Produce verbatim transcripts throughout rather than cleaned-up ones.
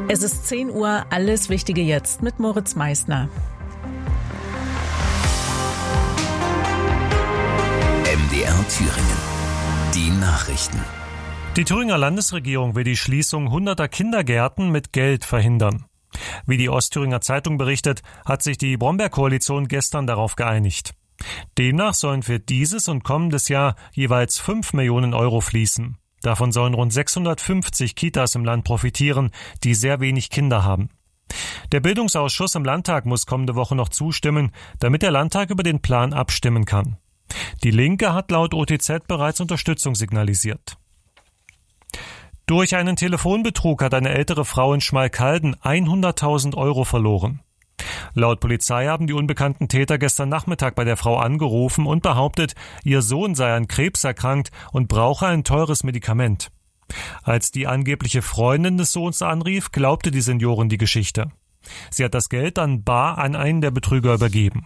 Es ist zehn Uhr, alles Wichtige jetzt mit Moritz Meissner. M D R Thüringen. Die Nachrichten. Die Thüringer Landesregierung will die Schließung hunderter Kindergärten mit Geld verhindern. Wie die Ostthüringer Zeitung berichtet, hat sich die Brombeerkoalition gestern darauf geeinigt. Demnach sollen für dieses und kommendes Jahr jeweils fünf Millionen Euro fließen. Davon sollen rund sechshundertfünfzig Kitas im Land profitieren, die sehr wenig Kinder haben. Der Bildungsausschuss im Landtag muss kommende Woche noch zustimmen, damit der Landtag über den Plan abstimmen kann. Die Linke hat laut O T Z bereits Unterstützung signalisiert. Durch einen Telefonbetrug hat eine ältere Frau in Schmalkalden hunderttausend Euro verloren. Laut Polizei haben die unbekannten Täter gestern Nachmittag bei der Frau angerufen und behauptet, ihr Sohn sei an Krebs erkrankt und brauche ein teures Medikament. Als die angebliche Freundin des Sohns anrief, glaubte die Seniorin die Geschichte. Sie hat das Geld dann bar an einen der Betrüger übergeben.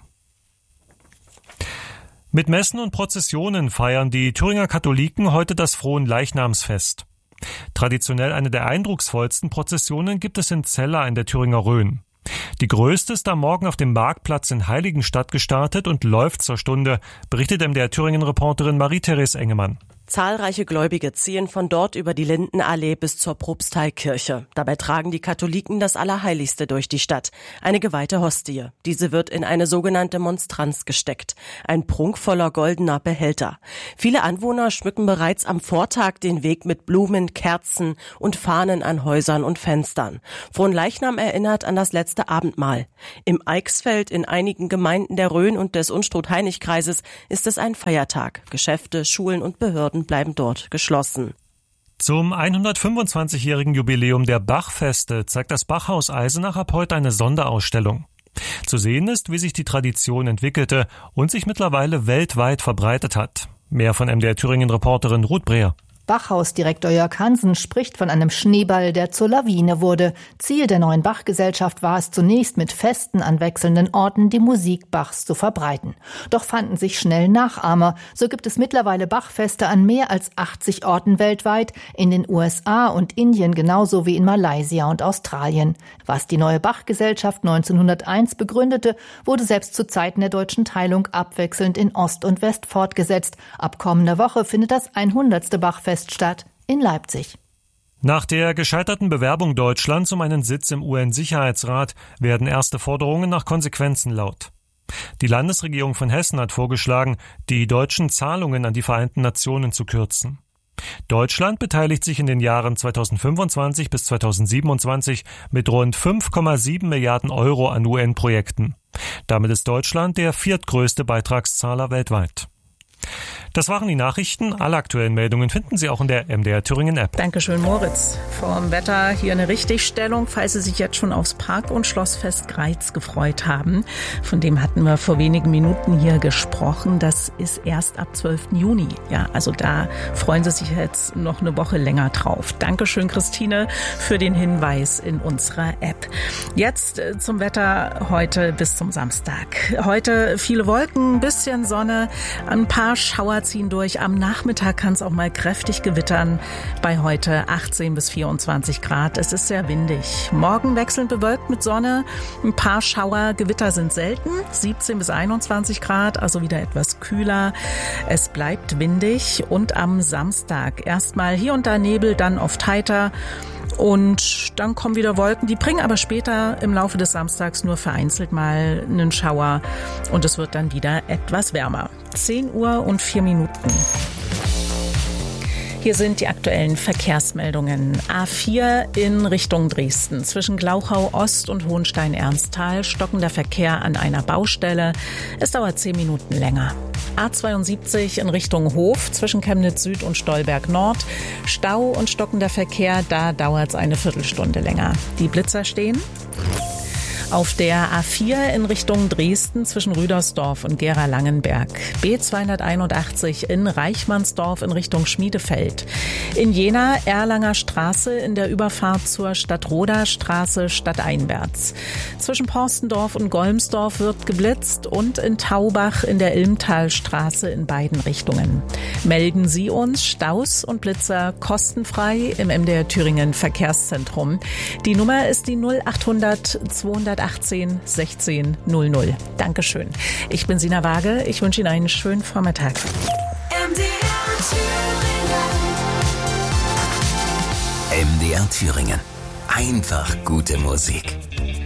Mit Messen und Prozessionen feiern die Thüringer Katholiken heute das Fronleichnamsfest. Traditionell eine der eindrucksvollsten Prozessionen gibt es in Zella in der Thüringer Rhön. Die größte ist am Morgen auf dem Marktplatz in Heiligenstadt gestartet und läuft zur Stunde, berichtet M D R Thüringen-Reporterin Marie-Therese Engemann. Zahlreiche Gläubige ziehen von dort über die Lindenallee bis zur Propsteikirche. Dabei tragen die Katholiken das Allerheiligste durch die Stadt, eine geweihte Hostie. Diese wird in eine sogenannte Monstranz gesteckt, ein prunkvoller goldener Behälter. Viele Anwohner schmücken bereits am Vortag den Weg mit Blumen, Kerzen und Fahnen an Häusern und Fenstern. Fronleichnam erinnert an das letzte Abendmahl. Im Eichsfeld, in einigen Gemeinden der Rhön und des Unstrut-Hainich-Kreises ist es ein Feiertag. Geschäfte, Schulen und Behörden bleiben dort geschlossen. Zum hundertfünfundzwanzigjährigen Jubiläum der Bachfeste zeigt das Bachhaus Eisenach ab heute eine Sonderausstellung. Zu sehen ist, wie sich die Tradition entwickelte und sich mittlerweile weltweit verbreitet hat. Mehr von M D R Thüringen-Reporterin Ruth Breer. Bachhausdirektor Jörg Hansen spricht von einem Schneeball, der zur Lawine wurde. Ziel der neuen Bachgesellschaft war es zunächst, mit Festen an wechselnden Orten die Musik Bachs zu verbreiten. Doch fanden sich schnell Nachahmer. So gibt es mittlerweile Bachfeste an mehr als achtzig Orten weltweit, in den U S A und Indien genauso wie in Malaysia und Australien. Was die neue Bachgesellschaft neunzehnhunderteins begründete, wurde selbst zu Zeiten der deutschen Teilung abwechselnd in Ost und West fortgesetzt. Ab kommender Woche findet das hundertste Bachfest statt in Leipzig. Nach der gescheiterten Bewerbung Deutschlands um einen Sitz im U N-Sicherheitsrat werden erste Forderungen nach Konsequenzen laut. Die Landesregierung von Hessen hat vorgeschlagen, die deutschen Zahlungen an die Vereinten Nationen zu kürzen. Deutschland beteiligt sich in den Jahren zweitausendfünfundzwanzig bis zweitausendsiebenundzwanzig mit rund fünf Komma sieben Milliarden Euro an U N-Projekten. Damit ist Deutschland der viertgrößte Beitragszahler weltweit. Das waren die Nachrichten. Alle aktuellen Meldungen finden Sie auch in der M D R Thüringen App. Dankeschön, Moritz. Vom Wetter hier eine Richtigstellung, falls Sie sich jetzt schon aufs Park- und Schlossfest Greiz gefreut haben. Von dem hatten wir vor wenigen Minuten hier gesprochen. Das ist erst ab zwölften Juni. Ja, also da freuen Sie sich jetzt noch eine Woche länger drauf. Dankeschön, Christine, für den Hinweis in unserer App. Jetzt zum Wetter heute bis zum Samstag. Heute viele Wolken, ein bisschen Sonne, ein paar Schauer ziehen durch. Am Nachmittag kann es auch mal kräftig gewittern. Bei heute achtzehn bis vierundzwanzig Grad. Es ist sehr windig. Morgen wechselnd bewölkt mit Sonne. Ein paar Schauer, Gewitter sind selten. siebzehn bis einundzwanzig Grad, also wieder etwas kühler. Es bleibt windig. Und am Samstag erstmal hier und da Nebel, dann oft heiter. Und dann kommen wieder Wolken, die bringen aber später im Laufe des Samstags nur vereinzelt mal einen Schauer und es wird dann wieder etwas wärmer. zehn Uhr und vier Minuten. Hier sind die aktuellen Verkehrsmeldungen. A vier in Richtung Dresden. Zwischen Glauchau Ost und Hohenstein-Ernsthal stockender Verkehr an einer Baustelle. Es dauert zehn Minuten länger. A zweiundsiebzig in Richtung Hof zwischen Chemnitz Süd und Stolberg Nord. Stau und stockender Verkehr, da dauert es eine Viertelstunde länger. Die Blitzer stehen. Auf der A vier in Richtung Dresden zwischen Rüdersdorf und Gera-Langenberg. B zweihunderteinundachtzig in Reichmannsdorf in Richtung Schmiedefeld. In Jena Erlanger Straße in der Überfahrt zur Stadtroder Straße stadteinwärts. Zwischen Porstendorf und Golmsdorf wird geblitzt und in Taubach in der Ilmtalstraße in beiden Richtungen. Melden Sie uns Staus und Blitzer kostenfrei im M D R Thüringen Verkehrszentrum. Die Nummer ist die null achthundert zweihundertachtzehn sechzehn null null. Dankeschön. Ich bin Sina Waage. Ich wünsche Ihnen einen schönen Vormittag. M D R Thüringen. Einfach gute Musik.